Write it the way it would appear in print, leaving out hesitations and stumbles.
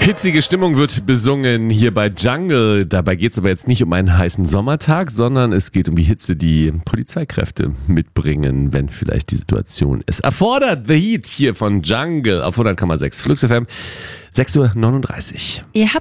Hitzige Stimmung wird besungen hier bei Jungle. Dabei geht es aber jetzt nicht um einen heißen Sommertag, sondern es geht um die Hitze, die Polizeikräfte mitbringen, wenn vielleicht die Situation es erfordert. The Heat hier von Jungle auf 100,6 Flux FM, 6:39 Uhr. Ihr habt